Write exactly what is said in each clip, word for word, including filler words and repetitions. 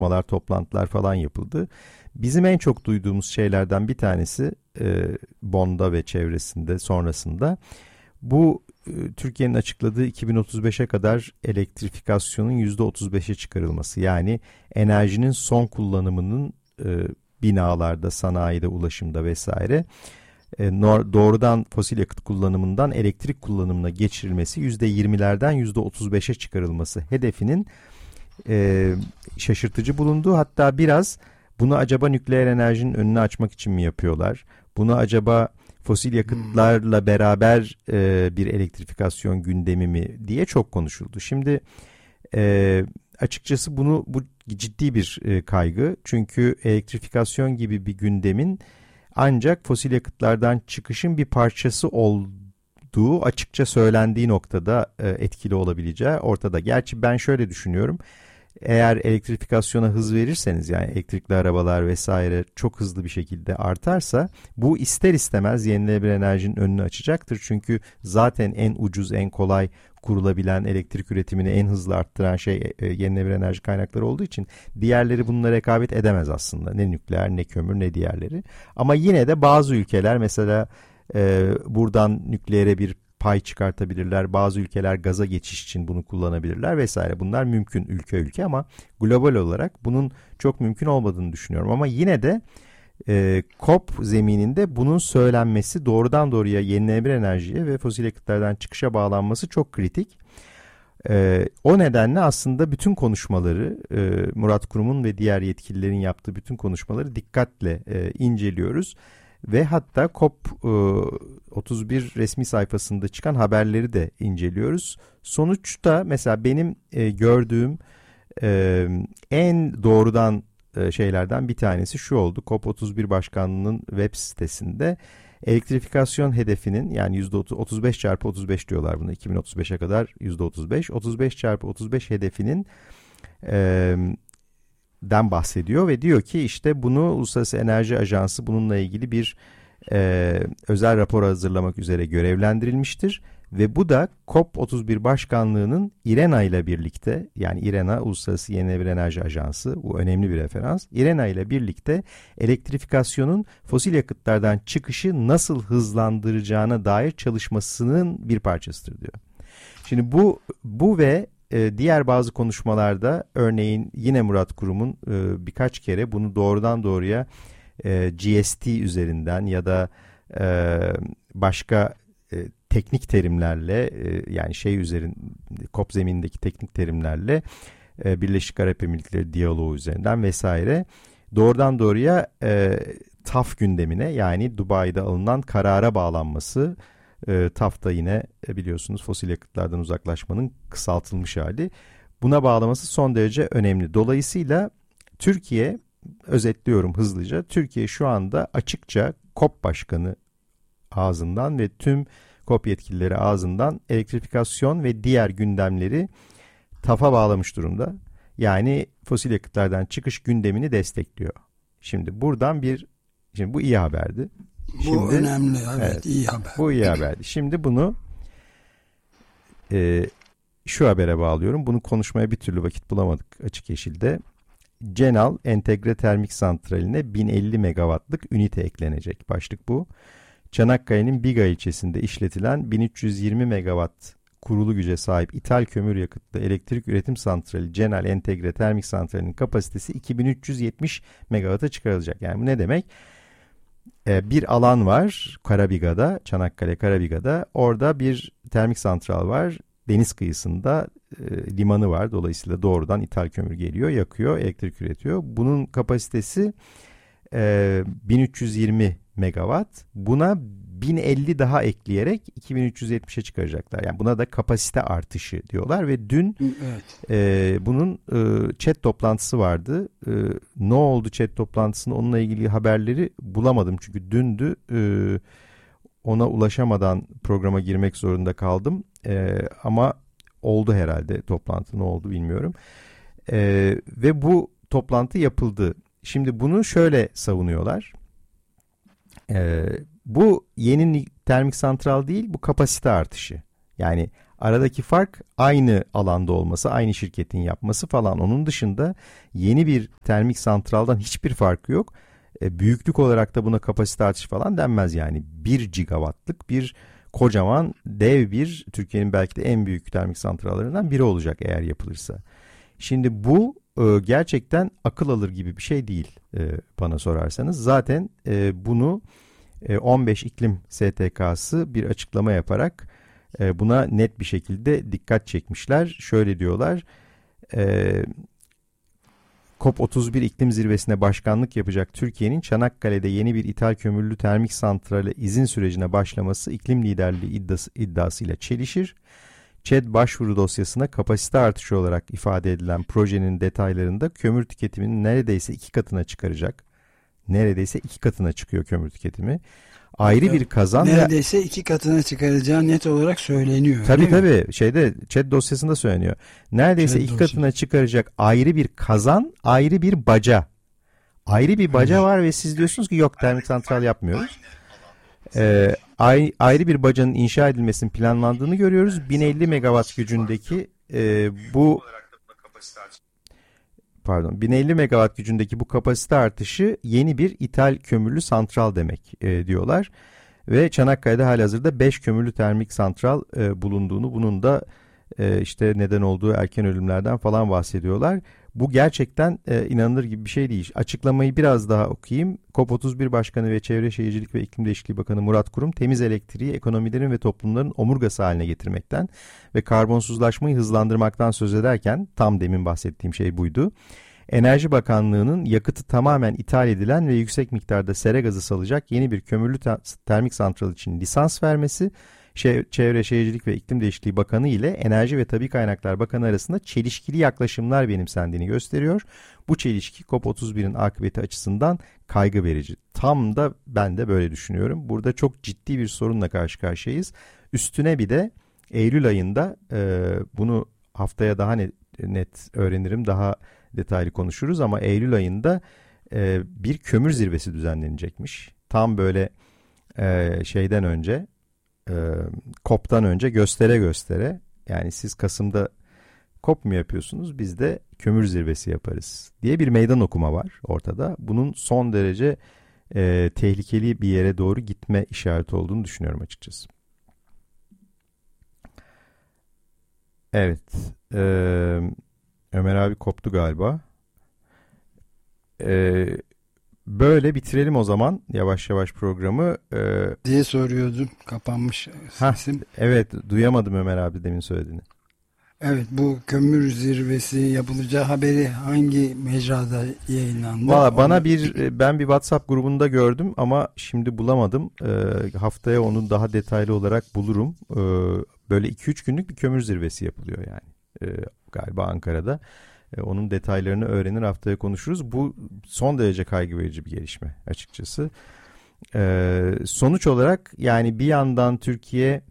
toplantılar falan yapıldı. Bizim en çok duyduğumuz şeylerden bir tanesi e, Bonn'da ve çevresinde sonrasında bu e, Türkiye'nin açıkladığı iki bin otuz beşe kadar elektrifikasyonun yüzde otuz beşe çıkarılması. Yani enerjinin son kullanımının e, binalarda, sanayide, ulaşımda vesaire e, nor- doğrudan fosil yakıt kullanımından elektrik kullanımına geçirilmesi, yüzde yirmilerden yüzde otuz beşe çıkarılması hedefinin e, şaşırtıcı bulunduğu, hatta biraz bunu acaba nükleer enerjinin önünü açmak için mi yapıyorlar? Bunu acaba fosil yakıtlarla beraber e, bir elektrifikasyon gündemi mi diye çok konuşuldu. Şimdi e, açıkçası bunu bu ciddi bir e, kaygı. Çünkü elektrifikasyon gibi bir gündemin ancak fosil yakıtlardan çıkışın bir parçası olduğu açıkça söylendiği noktada e, etkili olabileceği ortada. Gerçi ben şöyle düşünüyorum. Eğer elektrifikasyona hız verirseniz, yani elektrikli arabalar vesaire çok hızlı bir şekilde artarsa, bu ister istemez yenilenebilir enerjinin önünü açacaktır. Çünkü zaten en ucuz, en kolay kurulabilen, elektrik üretimini en hızlı arttıran şey e, yenilenebilir enerji kaynakları olduğu için diğerleri bununla rekabet edemez aslında. Ne nükleer, ne kömür, ne diğerleri. Ama yine de bazı ülkeler mesela e, buradan nükleere bir pay çıkartabilirler. Bazı ülkeler gaza geçiş için bunu kullanabilirler vesaire. Bunlar mümkün ülke ülke, ama global olarak bunun çok mümkün olmadığını düşünüyorum. Ama yine de e, COP zemininde bunun söylenmesi, doğrudan doğruya yenilenebilir enerjiye ve fosil yakıtlardan çıkışa bağlanması çok kritik. E, o nedenle aslında bütün konuşmaları, e, Murat Kurum'un ve diğer yetkililerin yaptığı bütün konuşmaları dikkatle e, inceliyoruz. Ve hatta COP otuz bir resmi sayfasında çıkan haberleri de inceliyoruz. Sonuçta mesela benim e, gördüğüm e, en doğrudan e, şeylerden bir tanesi şu oldu. COP otuz bir Başkanlığı'nın web sitesinde elektrifikasyon hedefinin, yani yüzde otuz beş çarpı otuz beş diyorlar bunu, iki bin otuz beşe kadar yüzde otuz beş. otuz beş çarpı otuz beş hedefinin e, den bahsediyor ve diyor ki işte bunu Uluslararası Enerji Ajansı bununla ilgili bir e, özel rapor hazırlamak üzere görevlendirilmiştir ve bu da COP otuz bir Başkanlığı'nın İRENA ile birlikte, yani İRENA Uluslararası Yenilenebilir Enerji Ajansı, bu önemli bir referans, İRENA ile birlikte elektrifikasyonun fosil yakıtlardan çıkışı nasıl hızlandıracağına dair çalışmasının bir parçasıdır diyor. Şimdi bu bu ve diğer bazı konuşmalarda, örneğin yine Murat Kurum'un e, birkaç kere bunu doğrudan doğruya e, G S T üzerinden ya da e, başka e, teknik terimlerle, e, yani şey üzerinde, COP zeminindeki teknik terimlerle, e, Birleşik Arap Emirlikleri diyaloğu üzerinden vesaire doğrudan doğruya e, T A F gündemine, yani Dubai'de alınan karara bağlanması. E, T A F'ta yine e, biliyorsunuz fosil yakıtlardan uzaklaşmanın kısaltılmış hali. Buna bağlaması son derece önemli. Dolayısıyla Türkiye, özetliyorum hızlıca, Türkiye şu anda açıkça COP Başkanı ağzından ve tüm COP yetkilileri ağzından elektrifikasyon ve diğer gündemleri T A F'a bağlamış durumda. Yani fosil yakıtlardan çıkış gündemini destekliyor. Şimdi buradan bir, şimdi bu iyi haberdi. Bu Şimdi, önemli, evet, evet, iyi haber. Bu iyi haberdi. Şimdi bunu e, şu habere bağlıyorum. Bunu konuşmaya bir türlü vakit bulamadık Açık Yeşil'de. Cenal Entegre Termik Santrali'ne bin elli megawattlık ünite eklenecek. Başlık bu. Çanakkale'nin Biga ilçesinde işletilen bin üç yüz yirmi megawatt kurulu güce sahip ithal kömür yakıtlı elektrik üretim santrali Cenal Entegre Termik Santrali'nin kapasitesi iki bin üç yüz yetmiş megawatt'a çıkarılacak. Yani bu ne demek? Bir alan var Karabiga'da, Çanakkale Karabiga'da. Orada bir termik santral var. Deniz kıyısında e, limanı var. Dolayısıyla doğrudan ithal kömür geliyor, yakıyor, elektrik üretiyor. Bunun kapasitesi e, bin üç yüz yirmi megawatt. Buna bin elli daha ekleyerek iki bin üç yüz yetmişe çıkaracaklar. Yani buna da kapasite artışı diyorlar ve dün evet. e, bunun e, chat toplantısı vardı. E, ne oldu chat toplantısında, onunla ilgili haberleri bulamadım. Çünkü dündü, e, ona ulaşamadan programa girmek zorunda kaldım. E, ama oldu herhalde toplantı, ne oldu bilmiyorum. E, ve bu toplantı yapıldı. Şimdi bunu şöyle savunuyorlar. Eee Bu yeni termik santral değil, bu kapasite artışı. Yani Aradaki fark aynı alanda olması, aynı şirketin yapması falan. Onun dışında yeni bir termik santraldan hiçbir farkı yok. E, büyüklük olarak da buna kapasite artışı falan denmez yani. Bir gigawattlık bir kocaman dev bir, Türkiye'nin belki de en büyük termik santrallarından biri olacak eğer yapılırsa. Şimdi bu e, gerçekten akıl alır gibi bir şey değil e, bana sorarsanız. Zaten e, bunu e, on beş iklim S T K'sı bir açıklama yaparak e, buna net bir şekilde dikkat çekmişler. Şöyle diyorlar: e, COP otuz bir iklim zirvesine başkanlık yapacak Türkiye'nin Çanakkale'de yeni bir ithal kömürlü termik santrale izin sürecine başlaması iklim liderliği iddiası, iddiasıyla çelişir. ÇED başvuru dosyasına kapasite artışı olarak ifade edilen projenin detaylarında kömür tüketimini neredeyse iki katına çıkaracak. Neredeyse iki katına çıkıyor kömür tüketimi. Ayrı evet, bir kazan. Neredeyse ve... iki katına çıkaracağı net olarak söyleniyor. Tabii tabii. Şeyde ÇED dosyasında söyleniyor. Neredeyse ÇED iki dosyası. katına çıkaracak ayrı bir kazan, ayrı bir baca. Ayrı bir baca evet. var ve siz diyorsunuz ki yok, termik santral yapmıyoruz. Ee, ayrı bir bacanın inşa edilmesinin planlandığını görüyoruz. bin elli megawatt gücündeki e, bu pardon bin elli megawatt gücündeki bu kapasite artışı yeni bir ithal kömürlü santral demek e, diyorlar. Ve Çanakkale'de halihazırda beş kömürlü termik santral e, bulunduğunu, bunun da e, işte neden olduğu erken ölümlerden falan bahsediyorlar. Bu gerçekten e, inanılır gibi bir şey değil. Açıklamayı biraz daha okuyayım. COP otuz bir Başkanı ve Çevre Şehircilik ve İklim Değişikliği Bakanı Murat Kurum, temiz elektriği ekonomilerin ve toplumların omurgası haline getirmekten ve karbonsuzlaşmayı hızlandırmaktan söz ederken, tam demin bahsettiğim şey buydu. Enerji Bakanlığı'nın yakıtı tamamen ithal edilen ve yüksek miktarda sera gazı salacak yeni bir kömürlü termik santral için lisans vermesi, Çevre Şehircilik ve İklim Değişikliği Bakanı ile Enerji ve Tabii Kaynaklar Bakanı arasında çelişkili yaklaşımlar benimsendiğini gösteriyor. Bu çelişki COP otuz birin akıbeti açısından kaygı verici. Tam da ben de böyle düşünüyorum. Burada çok ciddi bir sorunla karşı karşıyayız. Üstüne bir de Eylül ayında e, bunu haftaya daha net, net öğrenirim, daha detaylı konuşuruz ama Eylül ayında e, bir kömür zirvesi düzenlenecekmiş. Tam böyle e, şeyden önce, e, COP'tan önce göstere göstere, yani siz Kasım'da COP mu yapıyorsunuz, biz de kömür zirvesi yaparız diye bir meydan okuma var ortada. Bunun son derece e, tehlikeli bir yere doğru gitme işareti olduğunu düşünüyorum açıkçası. Evet. Evet. Ömer abi koptu galiba. Ee, böyle bitirelim o zaman yavaş yavaş programı. Ee, diye soruyordum. Kapanmış sesim. Heh, evet, duyamadım Ömer abi demin söylediğini. Evet, bu kömür zirvesi yapılacağı haberi hangi mecrada yayınlandı? Valla bana onu... bir ben bir WhatsApp grubunda gördüm ama şimdi bulamadım. Ee, haftaya onu daha detaylı olarak bulurum. Ee, böyle iki üç günlük bir kömür zirvesi yapılıyor yani. Ee, galiba Ankara'da. Ee, onun detaylarını öğrenir, haftaya konuşuruz. Bu son derece kaygı verici bir gelişme açıkçası. Ee, sonuç olarak yani bir yandan Türkiye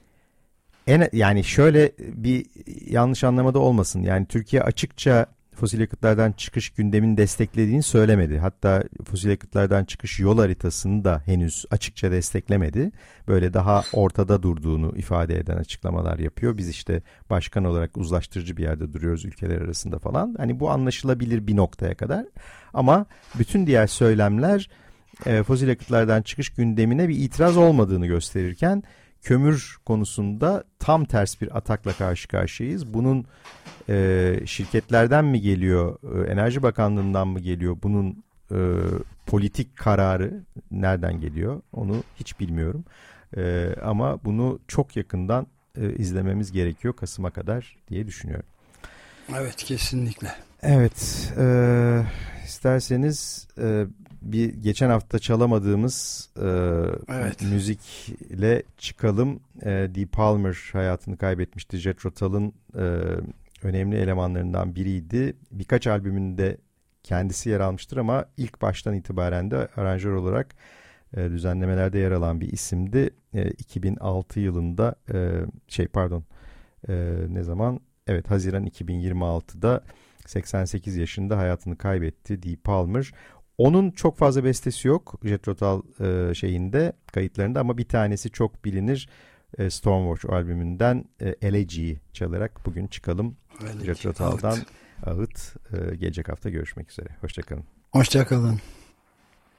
en, yani şöyle bir yanlış anlamada olmasın. Yani Türkiye açıkça fosil yakıtlardan çıkış gündemini desteklediğini söylemedi. Hatta fosil yakıtlardan çıkış yol haritasını da henüz açıkça desteklemedi. Böyle daha ortada durduğunu ifade eden açıklamalar yapıyor. Biz işte başkan olarak uzlaştırıcı bir yerde duruyoruz ülkeler arasında falan. Hani bu anlaşılabilir bir noktaya kadar. Ama bütün diğer söylemler e, fosil yakıtlardan çıkış gündemine bir itiraz olmadığını gösterirken kömür konusunda tam ters bir atakla karşı karşıyayız. Bunun e, şirketlerden mi geliyor, e, Enerji Bakanlığı'ndan mı geliyor, bunun e, politik kararı nereden geliyor onu hiç bilmiyorum. E, ama bunu çok yakından e, izlememiz gerekiyor Kasım'a kadar diye düşünüyorum. Evet, kesinlikle. Evet, e, isterseniz e, bir geçen hafta çalamadığımız e, evet. müzikle çıkalım. E, Dee Palmer hayatını kaybetmişti. Jethro Tull'ın e, önemli elemanlarından biriydi. Birkaç albümünde kendisi yer almıştır ama ilk baştan itibaren de aranjör olarak e, düzenlemelerde yer alan bir isimdi. E, iki bin altı yılında e, şey pardon e, ne zaman? Evet, Haziran iki bin yirmi altıda seksen sekiz yaşında hayatını kaybetti Dee Palmer. Onun çok fazla bestesi yok Jethro Tull e, şeyinde, kayıtlarında, ama bir tanesi çok bilinir. e, Stormwatch albümünden e, Elegy'yi çalarak bugün çıkalım. Jethro Tull'dan Ağıt. E, gelecek hafta görüşmek üzere. Hoşçakalın. Hoşçakalın.